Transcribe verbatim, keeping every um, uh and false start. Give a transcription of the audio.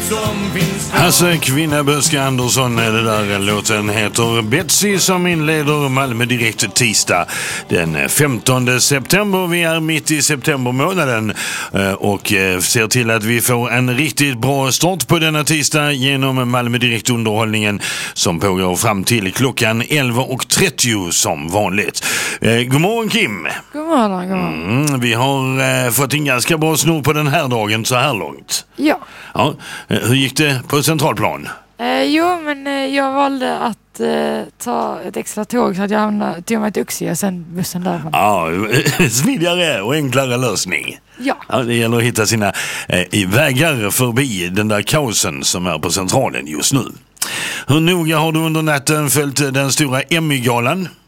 som finns kvar. Hasse Kvinnaböske Andersson är det där. Låten heter Betsy som inleder Malmö Direkt tisdag den femtonde september. Vi är mitt i septembermånaden och ser till att vi får en riktigt bra start på denna tisdag genom Malmö Direkt underhållningen som pågår fram till klockan elva och trettio som vanligt. God morgon Kim! God morgon, god morgon. Mm, vi har eh, fått en ganska bra snor på den här dagen så här långt. Ja. Ja. Hur gick det på centralplan? Eh, jo, men eh, jag valde att eh, ta ett extra tåg så att jag hamnade, tog mig till Uxie och sen bussen därifrån. Ja, smidigare och enklare lösning. Ja. Ja, det gäller att hitta sina eh, vägar förbi den där kaosen som är på centralen just nu. Hur noga har du under natten följt den stora Emmy-galan?